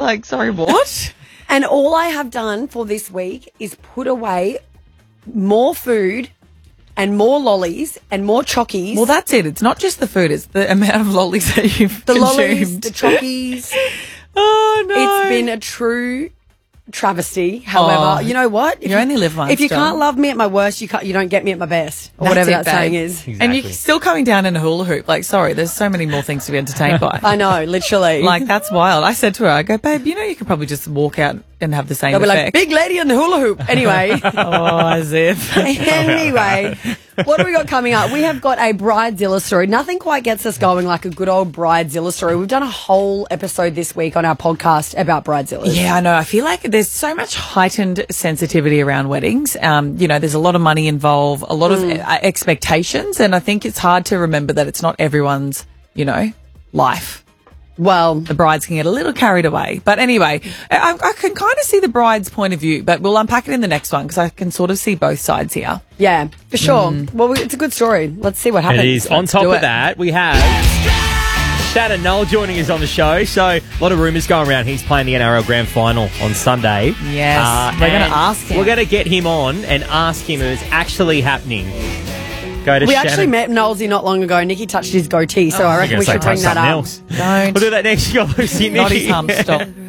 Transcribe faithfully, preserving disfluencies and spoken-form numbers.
Like, sorry, what? And all I have done for this week is put away more food and more lollies and more chockies. Well, that's it. It's not just the food. It's the amount of lollies that you've the consumed. lollies, the chockies. Oh, no. It's been a true travesty. However, Oh, you know what? If you only live once, If you Dom. can't love me at my worst, you can't. You don't get me at my best, or That's whatever it, that babe. saying is. Exactly. And you're still coming down in a hula hoop. Like, sorry, there's so many more things to be entertained by. I know, literally. Like, that's wild. I said to her, I go, babe, you know, you could probably just walk out and have the same they'll be like, effect. big lady on the hula hoop. Anyway. Oh, as if. Anyway, what do we got coming up? We have got a Bridezilla story. Nothing quite gets us going like a good old Bridezilla story. We've done a whole episode this week on our podcast about Bridezillas. Yeah, I know. I feel like there's so much heightened sensitivity around weddings. Um, you know, there's a lot of money involved, a lot of uh, expectations, and I think it's hard to remember that it's not everyone's, you know, life. Well, The brides can get a little carried away. But anyway, I, I can kind of see the bride's point of view, but we'll unpack it in the next one because I can sort of see both sides here. yeah, for sure. Mm. Well, it's a good story. Let's see what happens. It is. On Let's top do of it. that, we have Shannon Noel joining us on the show. So a lot of rumours going around. He's playing the N R L Grand Final on Sunday. Yes. We're gonna and ask him. We're going to get him on and ask him if it's actually happening. Go to We Shannon. actually met Knowlesy not long ago. Nicky touched his goatie, so I reckon I'm we gonna should say bring that something up. else. Don't. We'll do that next. You got Lucy and Not Nicky. his hum, stop.